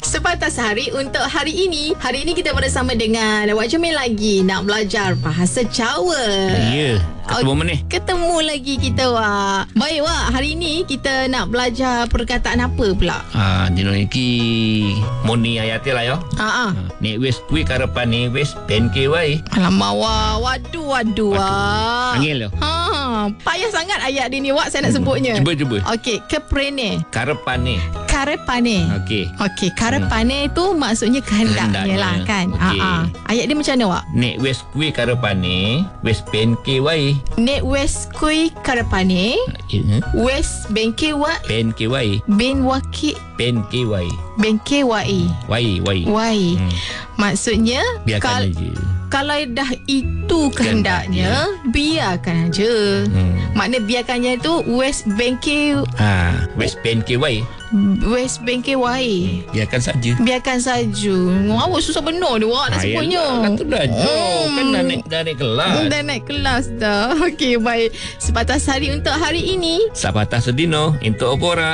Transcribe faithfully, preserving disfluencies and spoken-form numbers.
Sepatah hari untuk hari ini. Hari ini kita bersama dengan Wak Jamil lagi nak belajar bahasa Jawa. Ya, ketemu mana? Ketemu lagi kita, Wak. Baik, Wak. Hari ini kita nak belajar perkataan apa pula? Ah, dino iki moni ayate lah yo. Ha ah. Nek wis kuwi karepane wis ben ke wae. Alamak, Wak. Waduh, waduh, Wak. Angel yo. Ha, payah sangat ayat dia ni, Wak, saya nak sebutnya. Cuba cuba. Okey, keprene. Karepane. Karepane. Okey. Okey, karepane hmm. tu maksudnya kehendaknya, Kehendaknya. lah kan. Okey. Ha ah. Ayat dia macam mana, Wak? Nek wis kuwi karepane wis ben ke wae. Nek wes kui karepane, Ya, wes bengke wa ben ke wae. ben waki Ben ke wae. bengke wai. Wae wae. Wai. Hmm. Maksudnya Biarkan kal- aja. kalau dah itu kehendaknya, biarkan aja. Hmm. Makna biarkannya itu wes bengke Ah, wis ben ke wae. wes bengke wai. Biarkan saja. Biarkan saja. Awak susah benar dia, Wak, nak sebutnya. Ayolah, tu dah jo. Hmm. Kan dah naik, dah naik kelas. Dah naik kelas dah. Okey, baik. Sepatah hari untuk hari ini. Sapatah sedino untuk opora.